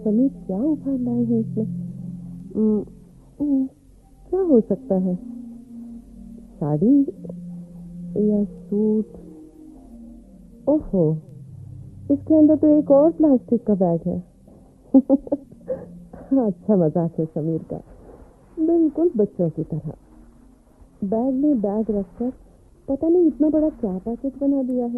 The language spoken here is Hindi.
समीर क्या उखाड़ लाए हैं इसमें? क्या हो सकता है? साड़ी या सूट? ओहो, इसके अंदर तो एक और प्लास्टिक का बैग है। अच्छा मजाक है समीर का, बिल्कुल बच्चों की तरह। बैग में बैग रखकर पता नहीं इतना बड़ा क्या पैकेट बना दिया है।